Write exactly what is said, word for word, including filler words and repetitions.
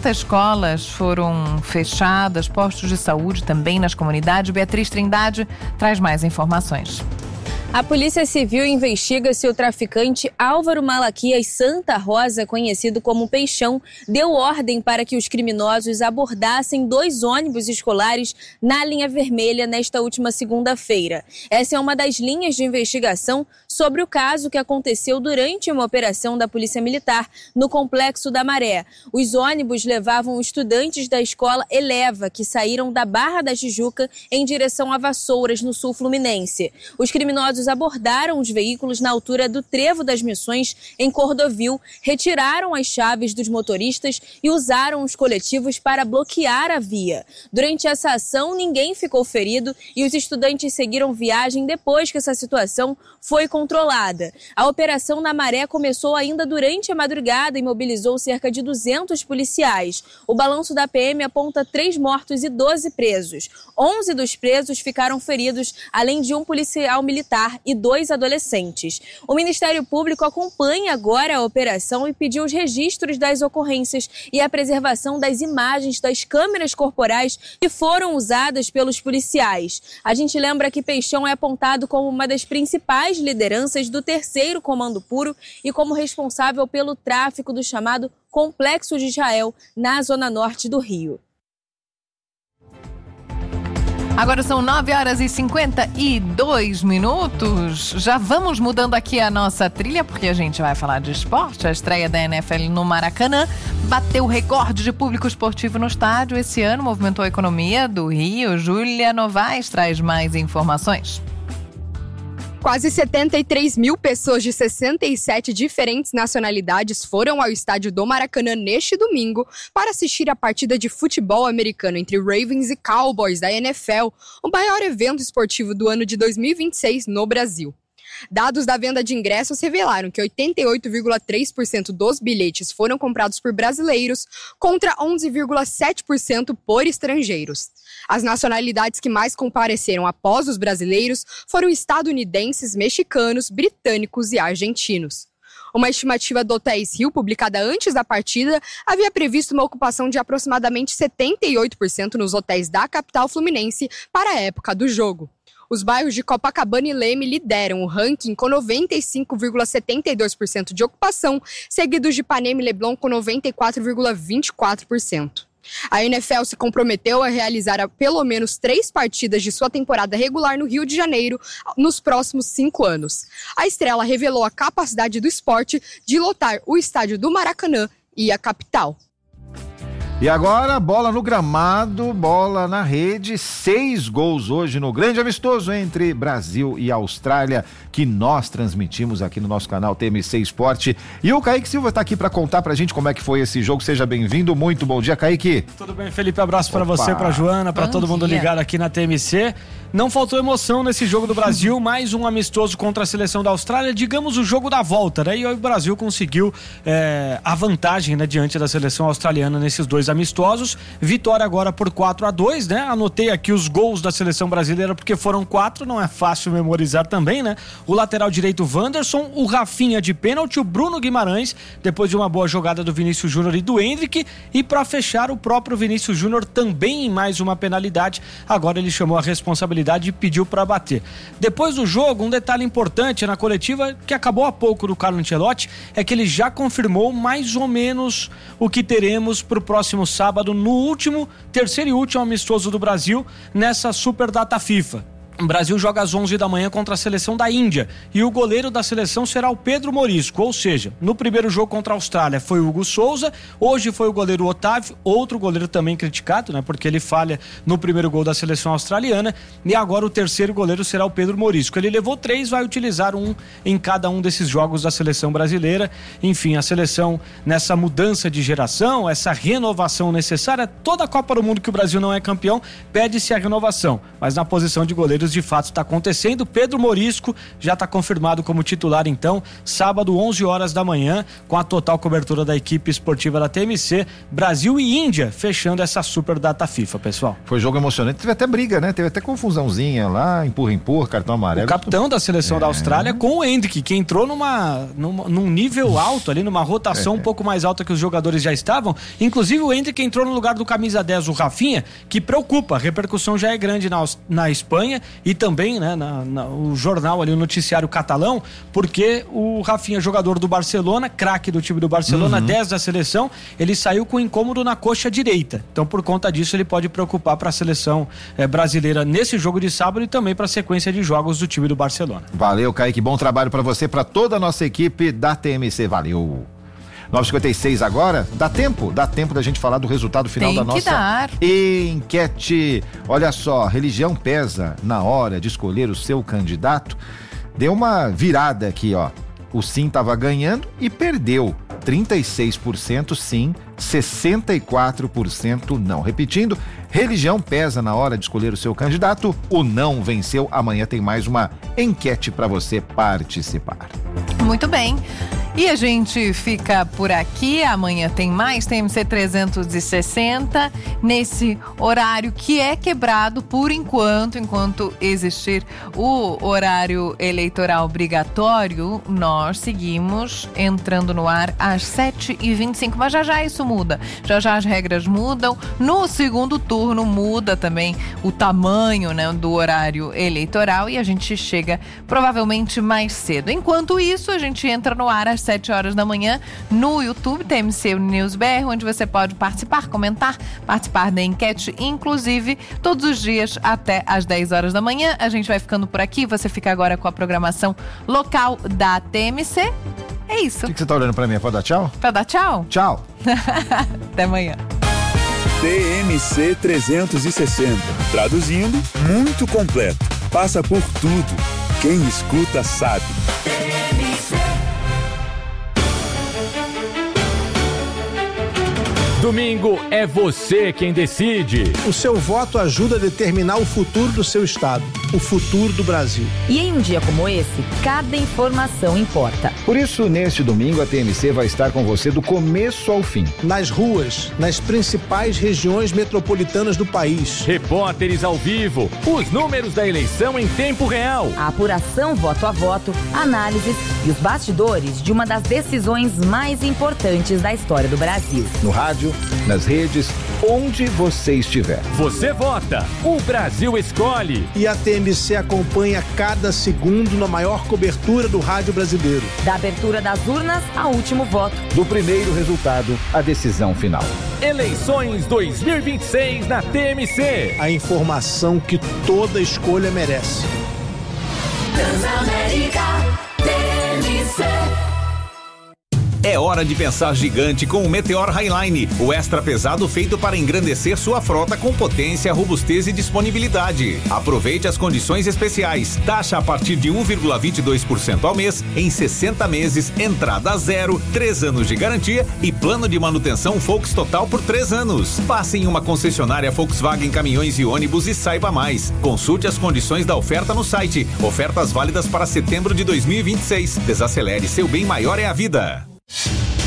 sessenta escolas foram fechadas, postos de saúde também nas comunidades. Beatriz Trindade traz mais informações. A Polícia Civil investiga se o traficante Álvaro Malaquias Santa Rosa, conhecido como Peixão, deu ordem para que os criminosos abordassem dois ônibus escolares na linha vermelha nesta última segunda-feira. Essa é uma das linhas de investigação sobre o caso que aconteceu durante uma operação da Polícia Militar no Complexo da Maré. Os ônibus levavam estudantes da escola Eleva, que saíram da Barra da Tijuca em direção a Vassouras, no sul fluminense. Os criminosos abordaram os veículos na altura do Trevo das Missões, em Cordovil, retiraram as chaves dos motoristas e usaram os coletivos para bloquear a via. Durante essa ação, ninguém ficou ferido e os estudantes seguiram viagem depois que essa situação foi controlada. A operação na Maré começou ainda durante a madrugada e mobilizou cerca de duzentos policiais. O balanço da P M aponta três mortos e doze presos. onze dos presos ficaram feridos, além de um policial militar e dois adolescentes. O Ministério Público acompanha agora a operação e pediu os registros das ocorrências e a preservação das imagens das câmeras corporais que foram usadas pelos policiais. A gente lembra que Peixão é apontado como uma das principais lideranças do terceiro Comando Puro e como responsável pelo tráfico do chamado Complexo de Israel, na zona norte do Rio. Agora são nove horas e cinquenta e dois minutos. Já vamos mudando aqui a nossa trilha, porque a gente vai falar de esporte. A estreia da N F L no Maracanã bateu recorde de público esportivo no estádio esse ano, movimentou a economia do Rio. Júlia Novaes traz mais informações. Quase setenta e três mil pessoas de sessenta e sete diferentes nacionalidades foram ao estádio do Maracanã neste domingo para assistir a partida de futebol americano entre Ravens e Cowboys da N F L, o maior evento esportivo do ano de dois mil e vinte e seis no Brasil. Dados da venda de ingressos revelaram que oitenta e oito vírgula três por cento dos bilhetes foram comprados por brasileiros, contra onze vírgula sete por cento por estrangeiros. As nacionalidades que mais compareceram após os brasileiros foram estadunidenses, mexicanos, britânicos e argentinos. Uma estimativa do Hotéis Rio, publicada antes da partida, havia previsto uma ocupação de aproximadamente setenta e oito por cento nos hotéis da capital fluminense para a época do jogo. Os bairros de Copacabana e Leme lideram o ranking com noventa e cinco vírgula setenta e dois por cento de ocupação, seguidos de Ipanema e Leblon com noventa e quatro vírgula vinte e quatro por cento. A N F L se comprometeu a realizar pelo menos três partidas de sua temporada regular no Rio de Janeiro nos próximos cinco anos. A estrela revelou a capacidade do esporte de lotar o estádio do Maracanã e a capital. E agora, bola no gramado, bola na rede, seis gols hoje no grande amistoso entre Brasil e Austrália, que nós transmitimos aqui no nosso canal T M C Esporte. E o Kaique Silva está aqui para contar pra gente como é que foi esse jogo. Seja bem-vindo, muito bom dia, Kaique. Tudo bem, Felipe? Abraço para você, pra Joana, para todo mundo ligado aqui na T M C. Não faltou emoção nesse jogo do Brasil, mais um amistoso contra a seleção da Austrália, digamos o jogo da volta, né? E o Brasil conseguiu é, a vantagem, né, diante da seleção australiana nesses dois amistosos. Vitória agora por quatro a dois, né? Anotei aqui os gols da seleção brasileira porque foram quatro, não é fácil memorizar também, né? O lateral direito Wanderson, o Rafinha de pênalti, o Bruno Guimarães, depois de uma boa jogada do Vinícius Júnior e do Endrick, e para fechar o próprio Vinícius Júnior também em mais uma penalidade. Agora ele chamou a responsabilidade e pediu para bater. Depois do jogo, um detalhe importante na coletiva que acabou há pouco do Carlo Ancelotti é que ele já confirmou mais ou menos o que teremos para o próximo sábado, no último, terceiro e último amistoso do Brasil nessa super data FIFA. O Brasil joga às onze da manhã contra a seleção da Índia e o goleiro da seleção será o Pedro Morisco, ou seja, no primeiro jogo contra a Austrália foi o Hugo Souza, hoje foi o goleiro Otávio, outro goleiro também criticado, né, porque ele falha no primeiro gol da seleção australiana, e agora o terceiro goleiro será o Pedro Morisco. Ele levou três, vai utilizar um em cada um desses jogos da seleção brasileira. Enfim, a seleção nessa mudança de geração, essa renovação necessária, toda a Copa do Mundo que o Brasil não é campeão, pede-se a renovação, mas na posição de goleiro Palmeiras de fato está acontecendo. Pedro Morisco já está confirmado como titular, então, sábado, onze horas da manhã, com a total cobertura da equipe esportiva da T M C, Brasil e Índia, fechando essa super data FIFA, pessoal. Foi jogo emocionante, teve até briga, né? Teve até confusãozinha lá, empurra, empurra, cartão amarelo. O capitão da seleção é. da Austrália com o Hendrick, que entrou numa, numa, num nível alto ali, numa rotação é. um pouco mais alta que os jogadores já estavam. Inclusive o Hendrick entrou no lugar do camisa dez, o Rafinha, que preocupa, a repercussão já é grande na, na Espanha e também, né, na, na, o jornal ali, o noticiário catalão, porque o Rafinha, jogador do Barcelona, craque do time do Barcelona, uhum. dez da seleção, ele saiu com incômodo na coxa direita. Então, por conta disso, ele pode preocupar para a seleção eh, brasileira nesse jogo de sábado e também para a sequência de jogos do time do Barcelona. Valeu, Kaique, bom trabalho para você, para toda a nossa equipe da T M C, valeu. nove e cinquenta e seis agora, dá tempo, dá tempo da gente falar do resultado final Tem da que nossa dar. enquete. Olha só, religião pesa na hora de escolher o seu candidato? Deu uma virada aqui, ó. O sim estava ganhando e perdeu. trinta e seis por cento sim, sessenta e quatro por cento não. Repetindo, religião pesa na hora de escolher o seu candidato, o não venceu. Amanhã tem mais uma enquete para você participar. Muito bem. E a gente fica por aqui, amanhã tem mais, T M C trezentos e sessenta, nesse horário que é quebrado por enquanto, enquanto existir o horário eleitoral obrigatório, nós seguimos entrando no ar às sete e vinte e cinco, mas já já isso muda, já já as regras mudam, no segundo turno muda também o tamanho, né, do horário eleitoral e a gente chega provavelmente mais cedo. Enquanto isso, a gente entra no ar às sete horas da manhã no YouTube, T M C News B R, onde você pode participar, comentar, participar da enquete, inclusive todos os dias até às dez horas da manhã. A gente vai ficando por aqui, você fica agora com a programação local da T M C. É isso. O que, que você tá olhando pra mim? É pra dar tchau? Pra dar tchau? Tchau. Até amanhã. T M C trezentos e sessenta. Traduzindo, muito completo. Passa por tudo. Quem escuta sabe. Domingo é você quem decide. O seu voto ajuda a determinar o futuro do seu estado, o futuro do Brasil. E em um dia como esse, cada informação importa. Por isso, neste domingo, a T M C vai estar com você do começo ao fim. Nas ruas, nas principais regiões metropolitanas do país. Repórteres ao vivo, os números da eleição em tempo real. A apuração voto a voto, análises e os bastidores de uma das decisões mais importantes da história do Brasil. No rádio, nas redes, onde você estiver. Você vota, o Brasil escolhe. E a T M C acompanha cada segundo na maior cobertura do rádio brasileiro. Da abertura das urnas ao último voto. Do primeiro resultado à decisão final. Eleições dois mil e vinte e seis na T M C. A informação que toda escolha merece. Transamérica T M C. É hora de pensar gigante com o Meteor Highline, o extra pesado feito para engrandecer sua frota com potência, robustez e disponibilidade. Aproveite as condições especiais. Taxa a partir de um vírgula vinte e dois por cento ao mês, em sessenta meses, entrada zero, três anos de garantia e plano de manutenção Volks Total por três anos. Passe em uma concessionária Volkswagen Caminhões e Ônibus e saiba mais. Consulte as condições da oferta no site. Ofertas válidas para setembro de dois mil e vinte e seis. Desacelere, seu bem maior é a vida.